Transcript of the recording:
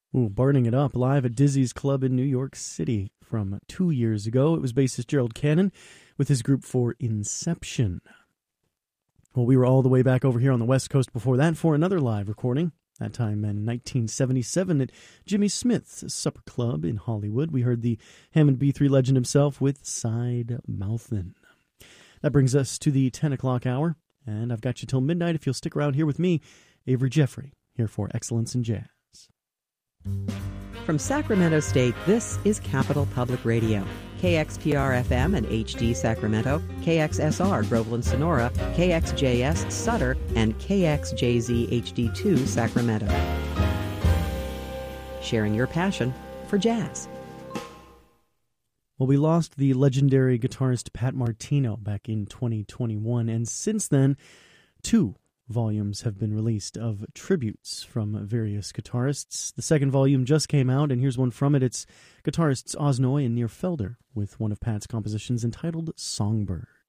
Ooh, Burning It Up live at Dizzy's Club in New York City from 2 years ago. It was bassist Gerald Cannon with his group for Inception. Well, we were all the way back over here on the West Coast before that for another live recording, that time in 1977 at Jimmy Smith's Supper Club in Hollywood. We heard the Hammond B3 legend himself with Side Mouthin'. That brings us to the 10 o'clock hour, and I've got you till midnight if you'll stick around here with me, Avery Jeffrey, here for Excellence in Jazz. From Sacramento State, this is Capital Public Radio. KXPR-FM and HD Sacramento, KXSR Groveland Sonora, KXJS Sutter, and KXJZ HD2 Sacramento. Sharing your passion for jazz. Well, we lost the legendary guitarist Pat Martino back in 2021, and since then, 2 volumes have been released of tributes from various guitarists. The second volume just came out, and here's one from it. It's guitarists Osnoy and Near Felder with one of Pat's compositions entitled Songbird.